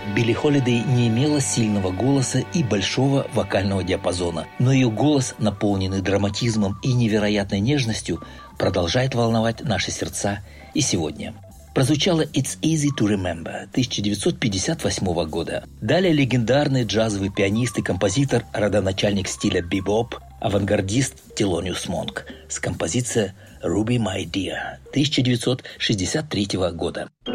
Билли Холидей не имела сильного голоса и большого вокального диапазона, но ее голос, наполненный драматизмом и невероятной нежностью, продолжает волновать наши сердца и сегодня. Прозвучало «It's Easy to Remember» 1958 года. Далее легендарный джазовый пианист и композитор, родоначальник стиля бибоп, авангардист Тhelониус Монк с композицией «Ruby My Dear» 1963 года.